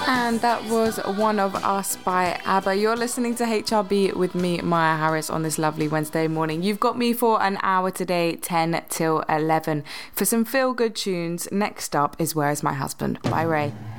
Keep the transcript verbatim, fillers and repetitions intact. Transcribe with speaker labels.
Speaker 1: And that was One of Us by ABBA. You're listening to H R B with me, Maya Harris, on this lovely Wednesday morning. You've got me for an hour today, ten till eleven, for some feel-good tunes. Next up is Where Is My Husband by Ray.